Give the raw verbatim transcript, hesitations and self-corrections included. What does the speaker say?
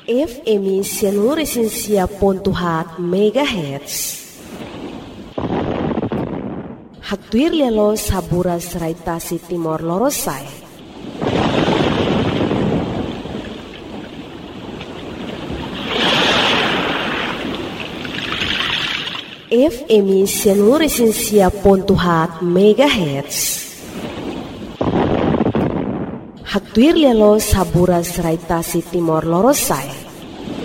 F M Sianuresinsia pontuhat megahertz. Haktuir lelo saburas raitasi Timor Lorosai. F M Sianuresinsia pontuhat megahertz. Haktuir lelo saburas raitasi Timor Lorosai.